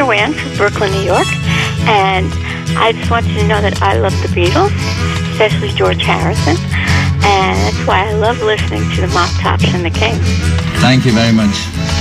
Joanne from Brooklyn, New York, and I just want you to know that I love the Beatles, especially George Harrison, and that's why I love listening to the Mop Tops and the Kings. Thank you very much.